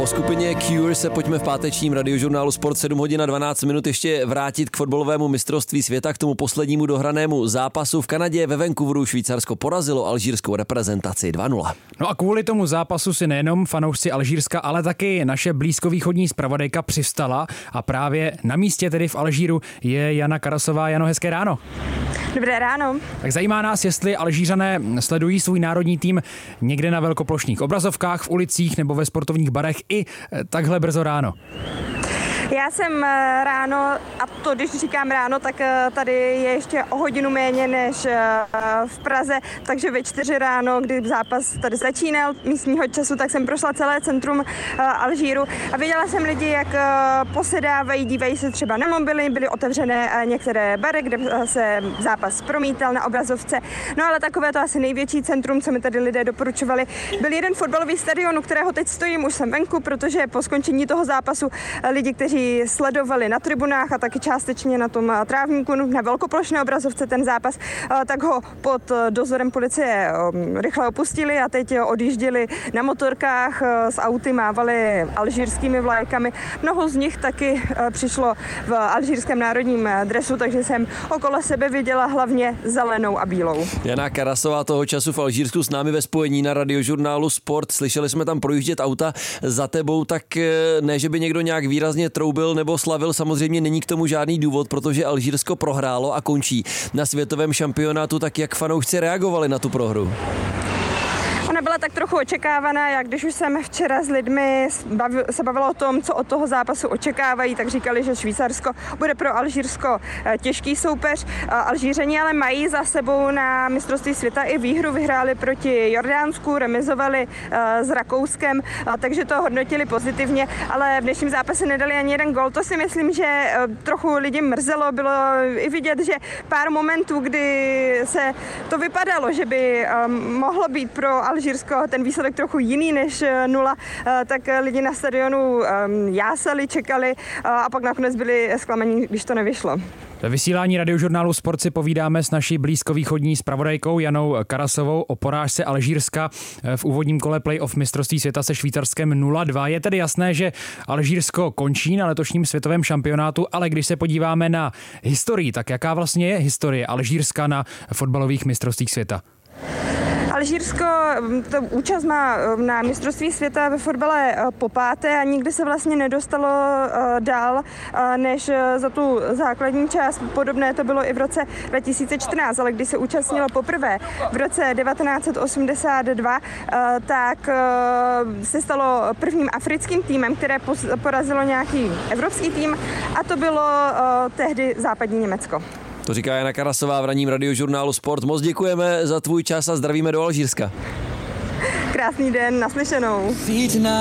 Po skupině Cure se pojďme v pátečním radiožurnálu Sport 7 hodin a 12 minut ještě vrátit k fotbalovému mistrovství světa, k tomu poslednímu dohranému zápasu. V Kanadě ve Vancouveru Švýcarsko porazilo alžírskou reprezentaci 2-0. No a kvůli tomu zápasu si nejenom fanoušci Alžírska, ale taky naše blízkovýchodní zpravodajka přivstala a právě na místě, tedy v Alžíru, je Jana Karasová. Jano, hezké ráno. Dobré ráno. Tak zajímá nás, jestli Alžířané sledují svůj národní tým někde na velkoplošných obrazovkách, v ulicích nebo ve sportovních barech i takhle brzo ráno. Já jsem ráno, a to když říkám ráno, tak tady je ještě o hodinu méně než v Praze, takže ve 4 ráno, kdy zápas tady začínal místního času, tak jsem prošla celé centrum Alžíru a viděla jsem lidi, jak posedávají, dívají se třeba na mobily, byly otevřené některé bary, kde se zápas promítal na obrazovce, no ale takové to asi největší centrum, co mi tady lidé doporučovali, byl jeden fotbalový stadion, u kterého teď stojím, už jsem venku, protože po skončení toho zápasu lidi, kteří sledovali na tribunách a taky částečně na tom trávníku na velkoplošné obrazovce ten zápas, tak ho pod dozorem policie rychle opustili a teď odjížděli na motorkách, s auty mávali alžírskými vlajkami. Mnoho z nich taky přišlo v alžírském národním dresu, takže jsem okolo sebe viděla hlavně zelenou a bílou. Jana Karasová toho času v Alžírsku s námi ve spojení na radiožurnálu Sport. Slyšeli jsme tam projíždět auta za tebou, tak ne, že by někdo nějak výrazně troubil nebo slavil, samozřejmě není k tomu žádný důvod, protože Alžírsko prohrálo a končí na světovém šampionátu, tak jak fanoušci reagovali na tu prohru? Ona byla tak trochu očekávaná, jak když už jsem včera s lidmi se bavila o tom, co od toho zápasu očekávají, tak říkali, že Švýcarsko bude pro Alžírsko těžký soupeř. Alžířani ale mají za sebou na mistrovství světa i výhru, vyhráli proti Jordánsku, remizovali s Rakouskem, takže to hodnotili pozitivně, ale v dnešním zápase nedali ani jeden gol. To si myslím, že trochu lidi mrzelo, bylo i vidět, že pár momentů, kdy se to vypadalo, že by mohlo být pro Alžírsko ten výsledek trochu jiný než 0, tak lidi na stadionu jásali, čekali a pak nakonec byli zklamaní, když to nevyšlo. Ve vysílání radiožurnálu Sport si povídáme s naší blízkovýchodní zpravodajkou Janou Karasovou o porážce Alžírska v úvodním kole playoff mistrovství světa se Švýcarskem 0-2. Je tedy jasné, že Alžírsko končí na letošním světovém šampionátu, ale když se podíváme na historii, tak jaká vlastně je historie Alžírska na fotbalových mistrovstvích světa? Alžírsko to účast má na mistrovství světa ve fotbale po 5. a nikdy se vlastně nedostalo dál než za tu základní část. Podobné to bylo i v roce 2014, ale když se účastnilo poprvé v roce 1982, tak se stalo prvním africkým týmem, které porazilo nějaký evropský tým a to bylo tehdy západní Německo. To říká Jana Karasová v ranním radiožurnálu Sport. Moc děkujeme za tvůj čas a zdravíme do Alžírska. Krásný den, naslyšenou.